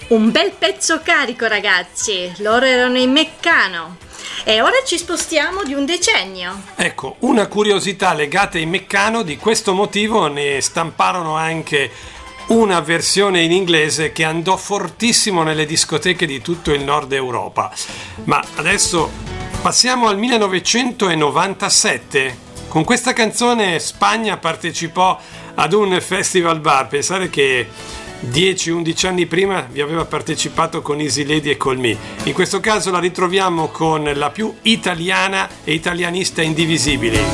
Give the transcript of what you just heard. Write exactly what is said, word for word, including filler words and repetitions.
Un bel pezzo carico, ragazzi. Loro erano i Meccano. E ora ci spostiamo di un decennio. Ecco, una curiosità legata ai Meccano, di questo motivo ne stamparono anche una versione in inglese che andò fortissimo nelle discoteche di tutto il nord Europa. Ma adesso passiamo al millenovecentonovantasette. Con questa canzone Spagna partecipò ad un festival bar. Pensate che dieci undici anni prima vi aveva partecipato con Easy Lady e Call Me. In questo caso la ritroviamo con la più italiana e italianista indivisibili.